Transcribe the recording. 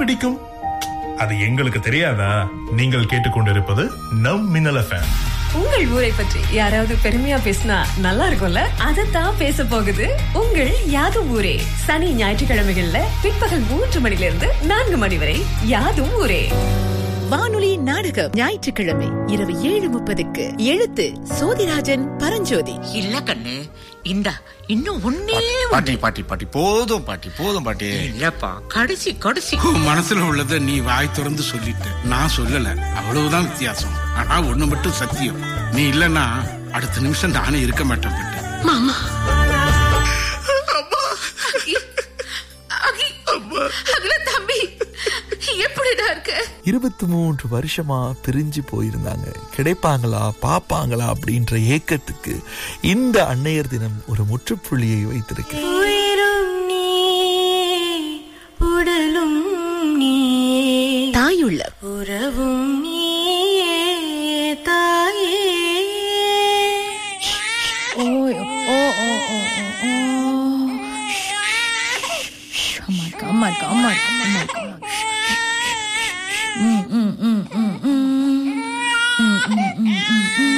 பிடிக்கும்? அது எங்களுக்கு தெரியாதா? நீங்கள் கேட்டுக்கொண்டிருப்பது நம் மின்னல் FM. உங்கள் ஊரை பற்றி யாராவது பெருமையா பேசினா நல்லா இருக்கும்ல? அதத்தான் பேச போகுது உங்கள் யாதும் ஊரே. சனி ஞாயிற்றுக்கிழமைகள்ல பிற்பகல் 3 மணிலிருந்து 4 மணி வரை யாதும் ஊரே. வானொலி நாடகம் ஞாயிற்றுக்கிழமை இரவு 7:30க்கு. எழுத்து சோதிராஜன் பரஞ்சோதி. இல்ல கண்ணு, இந்தா இன்னும் ஒன்னே பாட்டி பாட்டி பாட்டி போதும் பாட்டி, போதும் பாட்டி. இல்லப்பா, கடைசி உன் மனசுல உள்ளத நீ வாய் திறந்து சொல்லிட்ட, நான் சொல்லல, அவ்வளவுதான் வித்தியாசம். ஆனா ஒண்ணு மட்டும் சத்தியம், நீ இல்லன்னா அடுத்த நிமிஷம் நானே இருக்க மாட்டேன். மாமா, தம்பி எப்படிடா இருக்க? 23 வருஷமா பிரிஞ்சு போயிருந்தாங்க. கிடைப்பாங்களா பாப்பாங்களா அப்படின்ற ஏக்கத்துக்கு இந்த அன்னையர் தினம் ஒரு முற்றுப்புள்ளியை வைத்திருக்கு. தாயுள்ள உறவும் நீயே தாயே. Oh my God.